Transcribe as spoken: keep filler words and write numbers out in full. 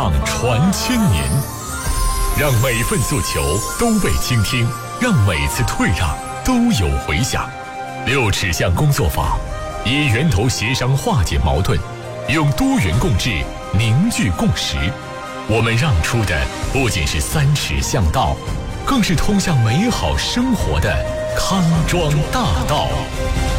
让传千年，让每份诉求都被倾听，让每次退让都有回响。六尺巷工作法以源头协商化解矛盾，用多元共治凝聚共识。我们让出的不仅是三尺巷道，更是通向美好生活的康庄大道。